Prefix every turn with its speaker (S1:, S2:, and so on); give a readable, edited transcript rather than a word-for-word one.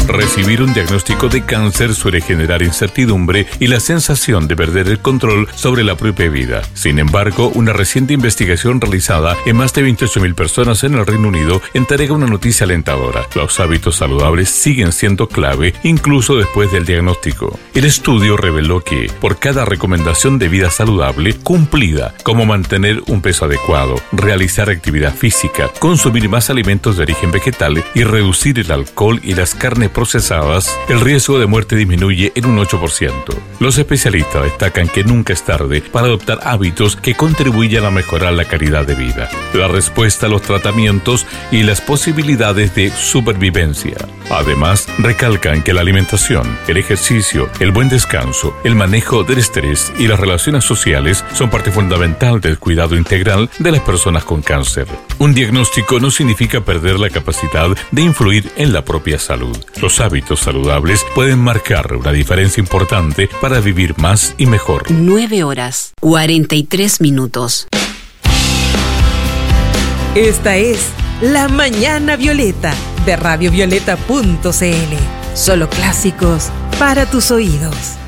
S1: Recibir un diagnóstico de cáncer suele generar incertidumbre y la sensación de perder el control sobre la propia vida. Sin embargo, una reciente investigación realizada en más de 28.000 personas en el Reino Unido entrega una noticia alentadora. Los hábitos saludables siguen siendo clave incluso después del diagnóstico. El estudio reveló que, por cada recomendación de vida saludable cumplida, como mantener un peso adecuado, realizar actividad física, consumir más alimentos de origen vegetal y reducir el alcohol y las carnes procesadas, el riesgo de muerte disminuye en un 8%. Los especialistas destacan que nunca es tarde para adoptar hábitos que contribuyan a mejorar la calidad de vida, la respuesta a los tratamientos y las posibilidades de supervivencia. Además, recalcan que la alimentación, el ejercicio, el buen descanso, el manejo del estrés y las relaciones sociales son parte fundamental del cuidado integral de las personas con cáncer. Un diagnóstico no significa perder la capacidad de influir en la propia salud. Los hábitos saludables pueden marcar una diferencia importante para vivir más y mejor.
S2: 9:43.
S3: Esta es La Mañana Violeta de radiovioleta.cl. Solo clásicos para tus oídos.